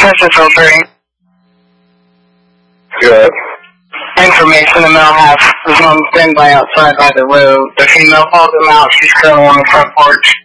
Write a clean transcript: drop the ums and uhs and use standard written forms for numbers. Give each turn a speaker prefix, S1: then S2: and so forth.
S1: This is 03.
S2: Good.
S1: Information the male has is on standby outside by the road. The female calls him out. She's currently on the front porch.